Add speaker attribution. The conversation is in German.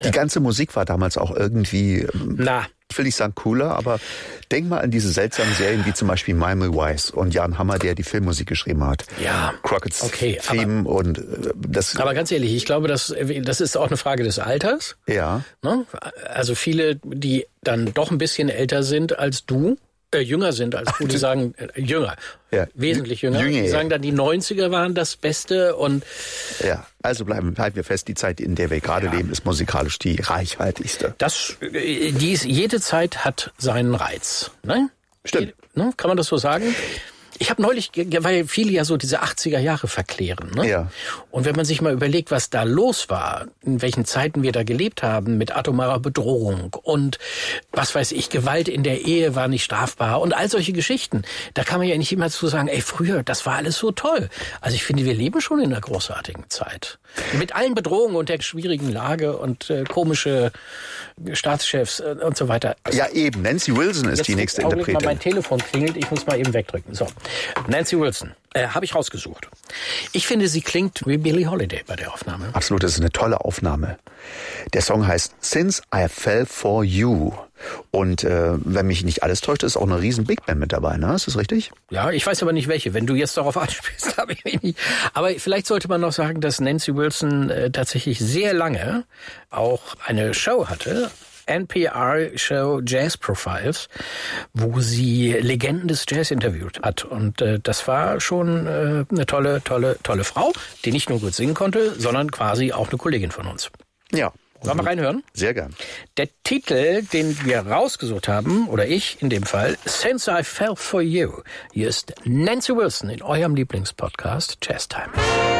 Speaker 1: Die ganze Musik war damals auch irgendwie, ich will nicht sagen cooler, aber denk mal an diese seltsamen Serien wie zum Beispiel Miami Vice und Jan Hammer, der die Filmmusik geschrieben hat.
Speaker 2: Ja.
Speaker 1: Crockett's Theme und das.
Speaker 2: Aber ganz ehrlich, ich glaube, das ist auch eine Frage des Alters.
Speaker 1: Ja.
Speaker 2: Ne? Also viele, die dann doch ein bisschen älter sind als du, jünger sind als du, die sagen, jünger, wesentlich jünger, die sagen dann, die 90er waren das Beste und...
Speaker 1: Ja, also halten wir fest, die Zeit, in der wir gerade leben, ist musikalisch die reichhaltigste.
Speaker 2: Jede Zeit hat seinen Reiz, ne?
Speaker 1: Stimmt.
Speaker 2: Kann man das so sagen? Ich habe neulich, weil viele ja so diese 80er Jahre verklären, ne?
Speaker 1: Ja.
Speaker 2: Und wenn man sich mal überlegt, was da los war, in welchen Zeiten wir da gelebt haben, mit atomarer Bedrohung und was weiß ich, Gewalt in der Ehe war nicht strafbar und all solche Geschichten, da kann man ja nicht immer zu sagen, ey, früher, das war alles so toll. Also ich finde, wir leben schon in einer großartigen Zeit. Mit allen Bedrohungen und der schwierigen Lage und komische Staatschefs und so weiter.
Speaker 1: Ja, eben. Nancy Wilson ist die nächste Interpretin.
Speaker 2: Mal mein Telefon klingelt, ich muss mal eben wegdrücken. So, Nancy Wilson, habe ich rausgesucht. Ich finde, sie klingt wie Billie Holiday bei der Aufnahme.
Speaker 1: Absolut, das ist eine tolle Aufnahme. Der Song heißt Since I Fell For You. Und wenn mich nicht alles täuscht, ist auch eine riesen Big Band mit dabei, ne? Ist das richtig?
Speaker 2: Ja, ich weiß aber nicht welche. Wenn du jetzt darauf anspielst, habe ich mich nicht. Aber vielleicht sollte man noch sagen, dass Nancy Wilson tatsächlich sehr lange auch eine Show hatte, NPR-Show Jazz Profiles, wo sie Legenden des Jazz interviewt hat. Und das war schon eine tolle Frau, die nicht nur gut singen konnte, sondern quasi auch eine Kollegin von uns.
Speaker 1: Ja.
Speaker 2: Wollen wir reinhören?
Speaker 1: Sehr gern.
Speaker 2: Der Titel, den wir rausgesucht haben, oder ich in dem Fall, Since I Fell For You. Hier ist Nancy Wilson in eurem Lieblingspodcast Jazz Time.